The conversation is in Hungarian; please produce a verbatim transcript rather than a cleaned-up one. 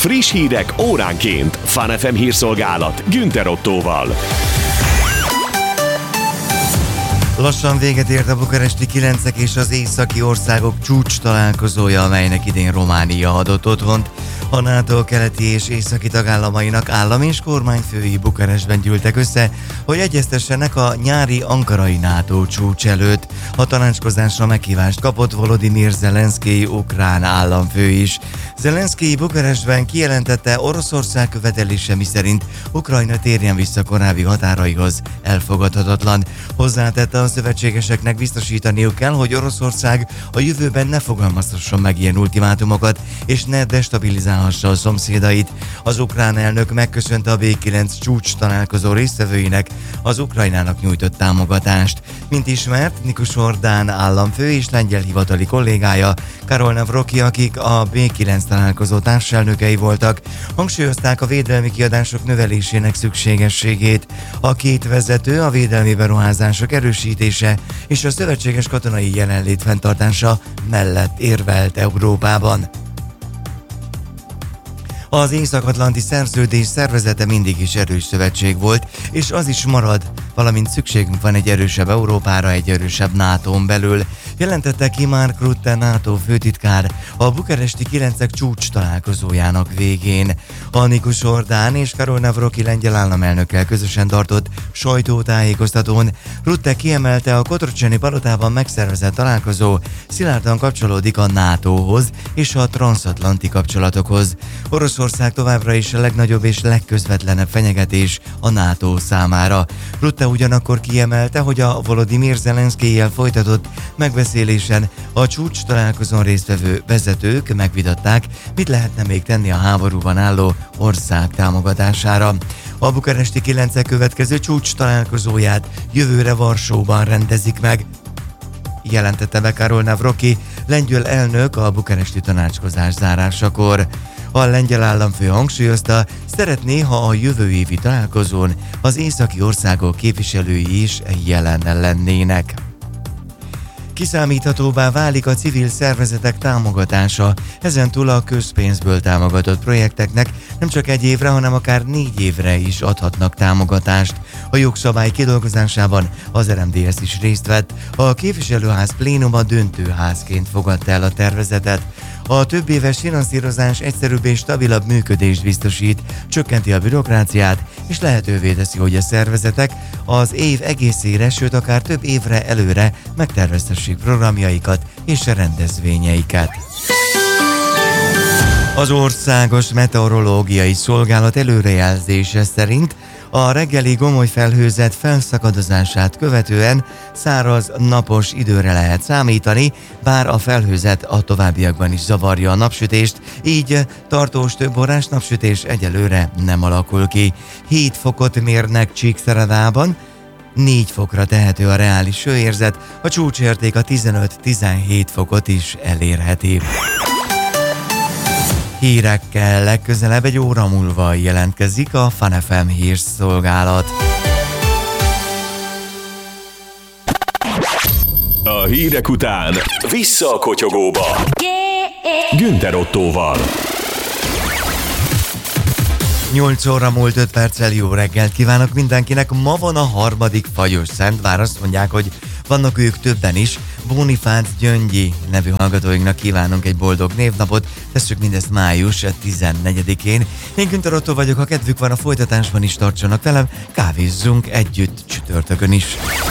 Friss hírek óránként. Fun ef em hírszolgálat Günther Ottóval. Lassan véget ért a bukaresti kilencek és az északi országok csúcs találkozója, amelynek idén Románia adott otthont. A NATO keleti és északi tagállamainak állam és kormányfői Bukarestben gyűltek össze, hogy egyeztessenek a nyári ankarai NATO csúcs előtt. A tanácskozásra meghívást kapott Volodymyr Zelenszkij ukrán államfő is. Zelenszkij Bukarestben kijelentette, Oroszország követelése miszerint Ukrajna térjen vissza korábbi határaihoz elfogadhatatlan. Hozzátette, a szövetségeseknek biztosítaniuk kell, hogy Oroszország a jövőben ne fogalmazhasson meg ilyen ultimátumokat, és ne destabilizálhassa a szomszédait. Az ukrán elnök megköszönte a bé kilenc csúcs találkozó résztvevőinek az Ukrajnának nyújtott támogatást. Mint ismert, Nikus Ordán államfő és lengyel hivatali kollégája, Karol Nawrocki, akik a bé kilenc találkozó társelnökei voltak, hangsúlyozták a védelmi kiadások növelésének szükségességét. A két vezető a védelmi beruházások erősítése és a szövetséges katonai jelenlét fenntartása mellett érvelt Európában. Az Észak-Atlanti Szerződés szervezete mindig is erős szövetség volt, és az is marad, valamint szükségünk van egy erősebb Európára, egy erősebb nátón belül, jelentette ki Mark Rutte NATO főtitkár a bukaresti kilencek csúcs találkozójának végén. A Nikus Ordán és Karol Nawrocki lengyel államelnökkel közösen tartott sajtótájékoztatón Rutte kiemelte, a Kotroceni palotában megszervezett találkozó szilárdan kapcsolódik a nátóhoz és a transzatlanti kapcsolatokhoz. Oroszország továbbra is a legnagyobb és legközvetlenebb fenyegetés a NATO számára. Rutte ugyanakkor kiemelte, hogy a Volodymyr Zelenszkijjel folytatott megbeszélésen a csúcs találkozón résztvevő vezetők megvitatták, mit lehetne még tenni a háborúban álló ország támogatására. A bukaresti kilencek következő csúcs találkozóját jövőre Varsóban rendezik meg, jelentette be Karol Nawrocki, lengyel elnök a bukaresti tanácskozás zárásakor. A lengyel államfő hangsúlyozta, szeretné, ha a jövő évi találkozón az északi országok képviselői is jelen lennének. Kiszámíthatóbbá válik a civil szervezetek támogatása. Ezentúl a közpénzből támogatott projekteknek nem csak egy évre, hanem akár négy évre is adhatnak támogatást. A jogszabály kidolgozásában az er em dé es is részt vett. A képviselőház plénuma döntőházként fogadta el a tervezetet. A több éves finanszírozás egyszerűbb és stabilabb működést biztosít, csökkenti a bürokráciát, és lehetővé teszi, hogy a szervezetek az év egészére, sőt akár több évre előre megtervezhessék programjaikat és rendezvényeiket. Az Országos Meteorológiai Szolgálat előrejelzése szerint a reggeli gomoly felhőzet felszakadozását követően száraz, napos időre lehet számítani, bár a felhőzet a továbbiakban is zavarja a napsütést, így tartós többórás napsütés egyelőre nem alakul ki. hét fokot mérnek Csíkszeredában, négy fokra tehető a reális hőérzet, a csúcsérték a tizenöt-tizenhét fokot is elérheti. Hírekkel legközelebb egy óra múlva jelentkezik a Fun ef em hírszolgálat. A hírek után vissza a kotyogóba. Günther Ottóval. nyolc óra múlt öt perccel, jó reggelt kívánok mindenkinek. Ma van a harmadik fagyos szent, bár azt mondják, hogy vannak ők többen is. Bonifác Gyöngyi nevű hallgatóinknak kívánunk egy boldog névnapot, tesszük mindezt május tizennegyedikén. Én Günther Ottó vagyok, ha kedvük van a folytatásban is tartsanak velem, kávézzunk együtt csütörtökön is.